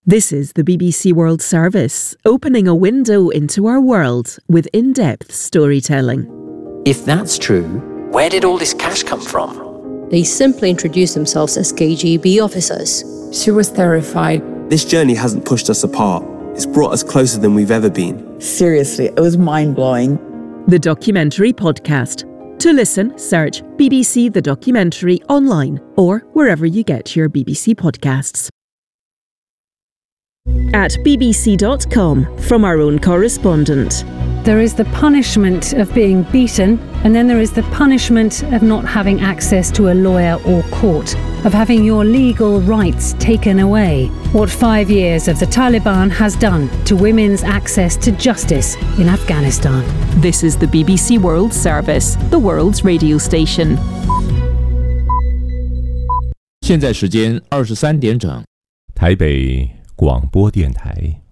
This is the BBC World Service, opening a window into our world with in-depth storytelling. If that's true, where did all this cash come from? They simply introduced themselves as KGB officers. She was terrified. This journey hasn't pushed us apart. It's brought us closer than we've ever been. Seriously, it was mind-blowing. The Documentary Podcast. To listen, search BBC The Documentary online or wherever you get your BBC podcasts. At bbc.com, from our own correspondent. There is the punishment of being beaten, and then there is the punishment of not having access to a lawyer or court, of having your legal rights taken away. What 5 years of the Taliban has done to women's access to justice in Afghanistan. This is the BBC World Service, the world's radio station. 现在时间23点整， 台北广播电台。